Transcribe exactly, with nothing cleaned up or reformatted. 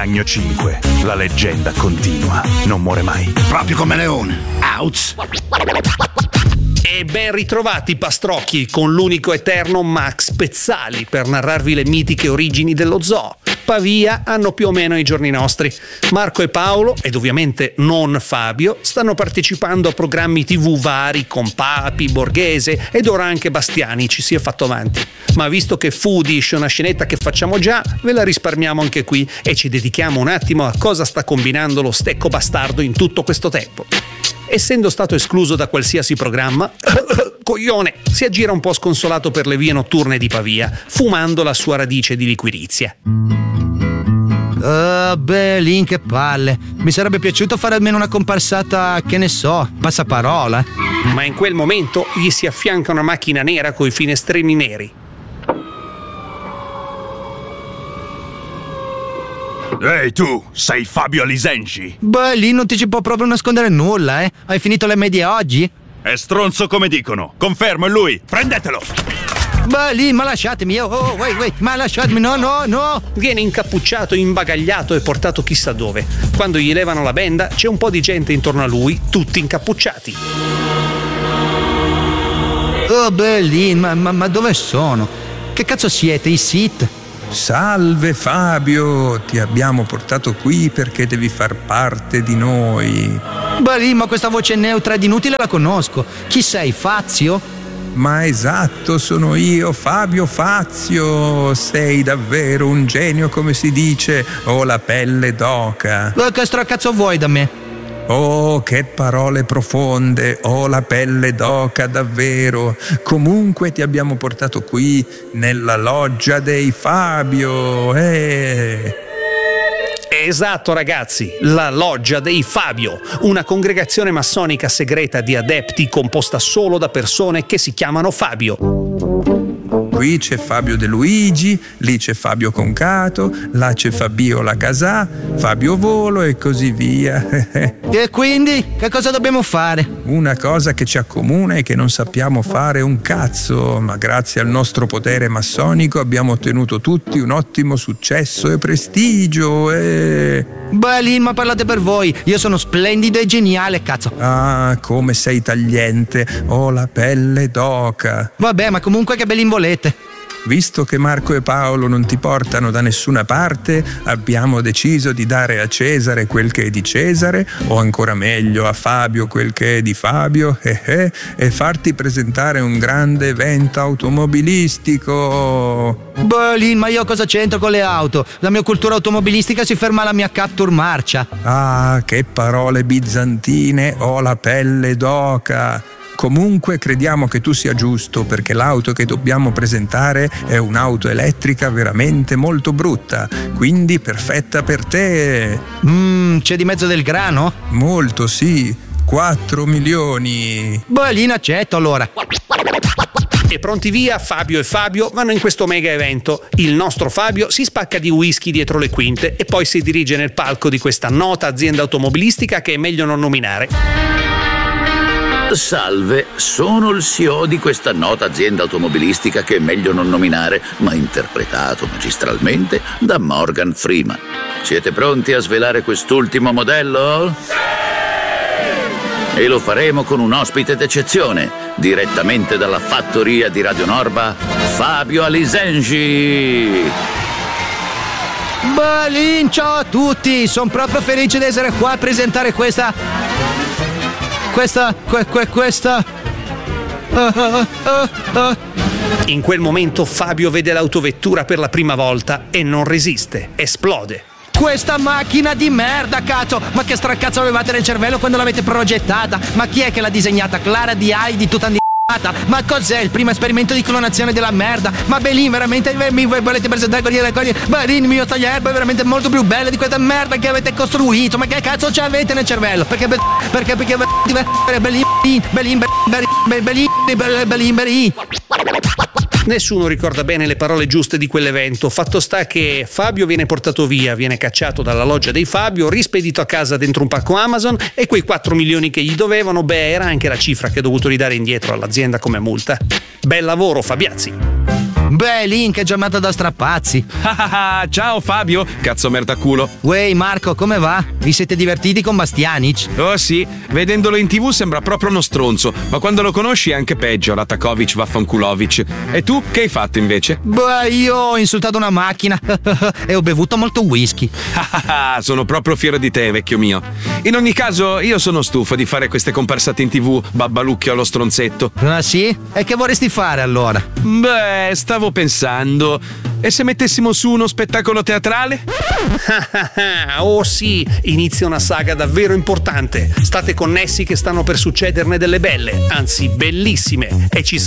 Agno cinque, la leggenda continua, non muore mai. Proprio come Leone. Outs. E ben ritrovati pastrocchi con l'unico eterno Max Pezzali per narrarvi le mitiche origini dello zoo. Pavia hanno più o meno i giorni nostri. Marco e Paolo, ed ovviamente non Fabio, stanno partecipando a programmi tivù vari con Papi, Borghese ed ora anche Bastiani ci si è fatto avanti. Ma visto che Foodish è una scenetta che facciamo già, ve la risparmiamo anche qui e ci dedichiamo un attimo a cosa sta combinando lo stecco bastardo in tutto questo tempo. Essendo stato escluso da qualsiasi programma, coglione, si aggira un po' sconsolato per le vie notturne di Pavia, fumando la sua radice di liquirizia. Uh, beh, Lin, che palle. Mi sarebbe piaciuto fare almeno una comparsata, che ne so, passaparola. Ma in quel momento gli si affianca una macchina nera coi finestrini neri. Ehi tu, sei Fabio Alisenci? Beh, lì non ti ci può proprio nascondere nulla, eh? Hai finito le medie oggi? È stronzo come dicono. Confermo, è lui. Prendetelo. Beh, lì, ma lasciatemi. Oh, oh, wait, wait, ma lasciatemi. No, no, no. Viene incappucciato, imbagagliato e portato chissà dove. Quando gli levano la benda, c'è un po' di gente intorno a lui, tutti incappucciati. Oh, beh, lì, ma, ma, ma dove sono? Che cazzo siete, i Sith? Salve Fabio, ti abbiamo portato qui perché devi far parte di noi. Beh, lì, ma questa voce neutra ed inutile la conosco. Chi sei, Fazio? Ma esatto, sono io, Fabio Fazio. Sei davvero un genio, come si dice. Ho la pelle d'oca. Beh, che stracazzo vuoi da me? Oh, che parole profonde, ho la pelle d'oca davvero. Comunque ti abbiamo portato qui nella loggia dei Fabio. Eh. Esatto ragazzi, la loggia dei Fabio, una congregazione massonica segreta di adepti composta solo da persone che si chiamano Fabio. Qui c'è Fabio De Luigi, lì c'è Fabio Concato, là c'è Fabiola Casà, Fabio Volo e così via. E quindi che cosa dobbiamo fare? Una cosa che ci accomuna è che non sappiamo fare un cazzo, ma grazie al nostro potere massonico abbiamo ottenuto tutti un ottimo successo e prestigio. E... Beh, lì, ma parlate per voi, io sono splendido e geniale, cazzo. Ah, come sei tagliente, ho la pelle d'oca. Vabbè, ma comunque che belli volete. Visto che Marco e Paolo non ti portano da nessuna parte, abbiamo deciso di dare a Cesare quel che è di Cesare, o ancora meglio a Fabio quel che è di Fabio, eh eh, e farti presentare un grande evento automobilistico. Beh, Lin, ma io cosa c'entro con le auto? La mia cultura automobilistica si ferma alla mia Captur Marcia. Ah, che parole bizantine, ho la pelle d'oca. Comunque crediamo che tu sia giusto, perché l'auto che dobbiamo presentare è un'auto elettrica veramente molto brutta, quindi perfetta per te. Mmm, c'è di mezzo del grano? Molto, sì, quattro milioni. Beh, Lin, accetto allora. E pronti via, Fabio e Fabio vanno in questo mega evento. Il nostro Fabio si spacca di whisky dietro le quinte e poi si dirige nel palco di questa nota azienda automobilistica che è meglio non nominare. Salve, sono il C E O di questa nota azienda automobilistica che è meglio non nominare, ma interpretato magistralmente da Morgan Freeman. Siete pronti a svelare quest'ultimo modello? Sì! E lo faremo con un ospite d'eccezione, direttamente dalla fattoria di Radio Norba, Fabio Alisenci. Balin, ciao a tutti, sono proprio felice di essere qua a presentare questa... Questa, que, que, questa... Uh, uh, uh, uh. In quel momento Fabio vede l'autovettura per la prima volta e non resiste, esplode. Questa macchina di merda, cazzo! Ma che stracazzo avevate nel cervello quando l'avete progettata? Ma chi è che l'ha disegnata? Clara di Heidi, tutta di... Ma cos'è il primo esperimento di clonazione della merda? Ma Belin, veramente mi volete presentare con le cose? Belin, mio taglierbo è veramente molto più bello di questa merda che avete costruito. Ma che cazzo ci avete nel cervello? Perché perché perché Belin Belin Belin Belin Belin. Nessuno ricorda bene le parole giuste di quell'evento. Fatto sta che Fabio viene portato via, viene cacciato dalla loggia dei Fabio, rispedito a casa dentro un pacco Amazon e quei quattro milioni che gli dovevano, beh, era anche la cifra che ha dovuto ridare indietro all'azienda come multa. Bel lavoro, Fabiazzi. Beh, Link è giamata da strapazzi. Ciao Fabio, cazzo merda culo. Wey Marco, come va? Vi siete divertiti con Bastianic? Oh sì, vedendolo in tv sembra proprio uno stronzo, ma quando lo conosci è anche peggio, Ratakovic vaffanculovic. E tu che hai fatto invece? Beh, io ho insultato una macchina e ho bevuto molto whisky. Sono proprio fiero di te, vecchio mio. In ogni caso, io sono stufo di fare queste comparsate in tv, babbalucchio allo stronzetto. Ah sì? E che vorresti fare allora? Beh, stavo pensando, e se mettessimo su uno spettacolo teatrale? Oh sì, inizia una saga davvero importante. State connessi che stanno per succederne delle belle, anzi bellissime, e ci